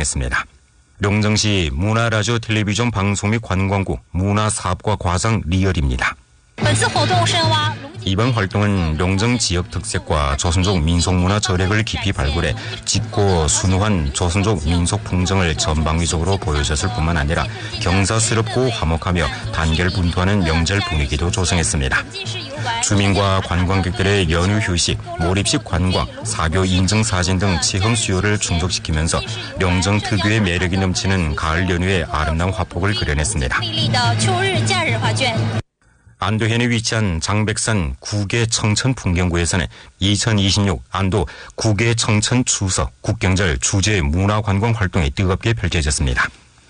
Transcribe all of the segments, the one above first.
조성했습니다. 룡정시 문화라디오 텔레비전 방송 및 관광국 문화사업과 과장 리얼입니다. 이번 활동은 룡정 지역 특색과 조선족 민속문화 저력을 깊이 발굴해 짙고 순수한 조선족 민속 풍정을 전방위적으로 보여줬을 뿐만 아니라 경사스럽고 화목하며 단결분투하는 명절 분위기도 조성했습니다. 주민과 관광객들의 연휴 휴식, 몰입식 관광, 사교 인증 사진 등 체험 수요를 충족시키면서 룡정 특유의 매력이 넘치는 가을 연휴의 아름다운 화폭을 그려냈습니다. 안도현에 위치한 장백산 구계 청천 풍경구에서는 2026 안도 구계 청천 추석 국경절 주제 문화관광 활동이 뜨겁게 펼쳐졌습니다.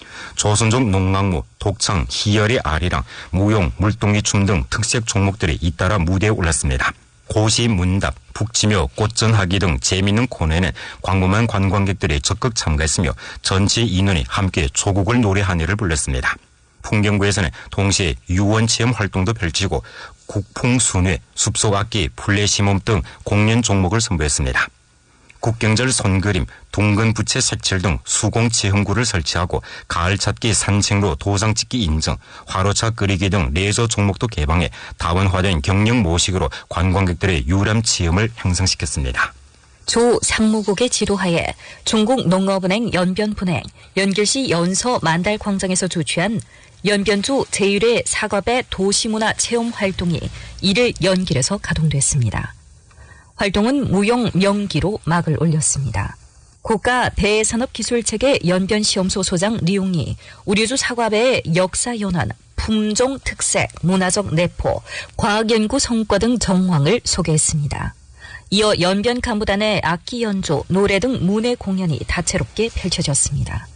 조선족 농악무, 독창, 희열의 아리랑, 무용, 물동이 춤 등 특색 종목들이 잇따라 무대에 올랐습니다. 고시 문답, 북치며 꽃전하기 등 재미있는 코너에는 광범한 관광객들이 적극 참가했으며 전체 인원이 함께 조국을 노래한 일을 불렀습니다. 풍경구에서는 동시에 유원 체험 활동도 펼치고 국풍순회, 숲속악기, 플래시몸 등 공연 종목을 선보였습니다. 국경절 손그림, 둥근부채 색칠 등 수공 체험구를 설치하고 가을 찾기 산책로 도장 찍기 인증, 화로차 끓이기 등 레저 종목도 개방해 다원화된 경영 모식으로 관광객들의 유람 체험을 향상시켰습니다. 조 상무국의 지도하에 중국농업은행 연변분행, 연길시 연서 만달광장에서 주최한 연변주 제1회 사과배 도시문화 체험 활동이 이를 연길에서 가동됐습니다. 활동은 무용 명기로 막을 올렸습니다. 국가 대산업기술체계 연변시험소 소장 리용이 우리주 사과배의 역사 연환, 품종 특색, 문화적 내포, 과학연구 성과 등 정황을 소개했습니다. 이어 연변 간부단의 악기 연주, 노래 등 문예 공연이 다채롭게 펼쳐졌습니다.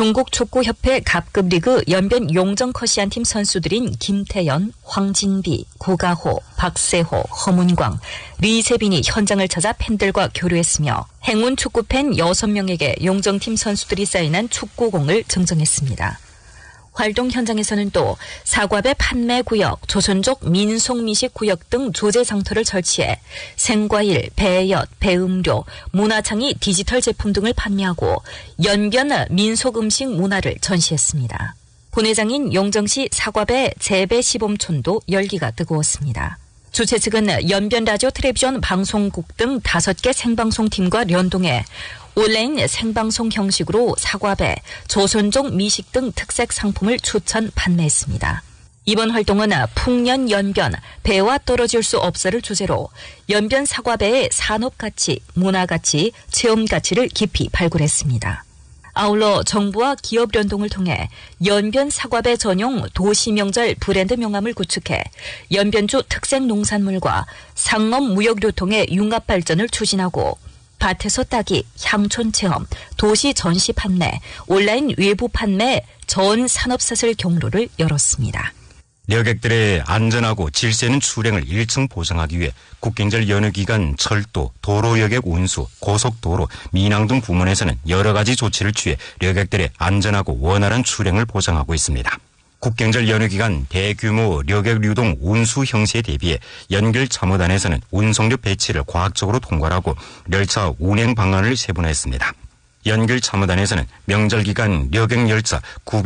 중국축구협회 갑급리그 연변 용정커시안팀 선수들인 김태연, 황진비, 고가호, 박세호, 허문광, 리세빈이 현장을 찾아 팬들과 교류했으며 행운 축구팬 6명에게 용정팀 선수들이 사인한 축구공을 증정했습니다. 활동 현장에서는 또 사과배 판매구역, 조선족 민속미식구역 등 조제장터를 설치해 생과일, 배엿, 배음료, 문화창의 디지털 제품 등을 판매하고 연변 민속음식 문화를 전시했습니다. 본회장인 용정시 사과배 재배시범촌도 열기가 뜨거웠습니다. 주최 측은 연변 라디오 텔레비전 방송국 등 5개 생방송팀과 연동해 온라인 생방송 형식으로 사과배, 조선족 미식 등 특색 상품을 추천 판매했습니다. 이번 활동은 풍년 연변, 배와 떨어질 수 없어를 주제로 연변 사과배의 산업가치, 문화가치, 체험가치를 깊이 발굴했습니다. 아울러 정부와 기업 연동을 통해 연변 사과배 전용 도시명절 브랜드 명함을 구축해 연변주 특색 농산물과 상업 무역교통의 융합 발전을 추진하고 밭에서 따기, 향촌 체험, 도시 전시 판매, 온라인 외부 판매 전 산업사슬 경로를 열었습니다. 여객들의 안전하고 질서 있는 출행을 1층 보장하기 위해 국경절 연휴 기간 철도, 도로여객 운수, 고속도로, 민항 등 부문에서는 여러 가지 조치를 취해 여객들의 안전하고 원활한 출행을 보장하고 있습니다. 국경절 연휴 기간 대규모 여객 유동 운수 형세에 대비해 연길 참호단에서는 운송료 배치를 과학적으로 통과하고 열차 운행 방안을 세분화했습니다. 연길 참호단에서는 명절 기간 여객 열차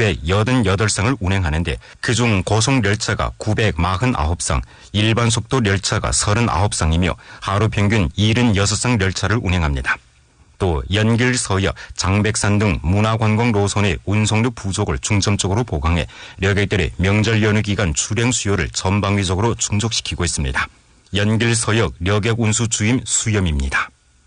988쌍을 운행하는데 그중 고속 열차가 949쌍, 일반 속도 열차가 39쌍이며 하루 평균 76쌍 열차를 운행합니다. 또 연길 서역, 장백산 등 문화관광 노선의 운송료 부족을 중점적으로 보강해 여객들의 명절 연휴 기간 출행 수요를 전방위적으로 충족시키고 있습니다. 연길 서역 여객 운수 주임 수염입니다.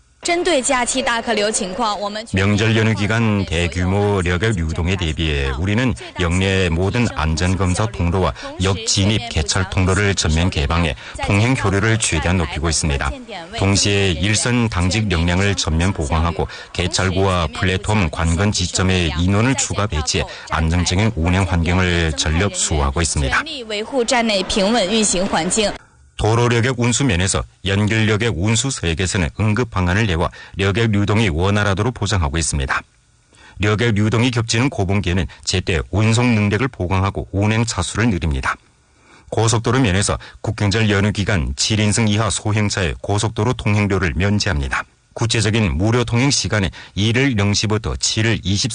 명절 연휴 기간 대규모 여객 유동에 대비해 우리는 역내 모든 안전검사 통로와 역진입 개찰 통로를 전면 개방해 통행 효율을 최대한 높이고 있습니다. 동시에 일선 당직 역량을 전면 보강하고 개찰구와 플랫폼 관건 지점에 인원을 추가 배치해 안정적인 운행 환경을 전력 수호하고 있습니다. 도로여객 운수 면에서 연길여객 운수 서역에서는 응급 방안을 내와 여객 유동이 원활하도록 보장하고 있습니다. 여객 유동이 겹치는 고봉기에는 제때 운송 능력을 보강하고 운행 차수를 늘립니다. 고속도로 면에서 국경절 연휴 기간 7인승 이하 소형차의 고속도로 통행료를 면제합니다. 구체적인 무료 통행 시간은 1일 0시부터 7일 24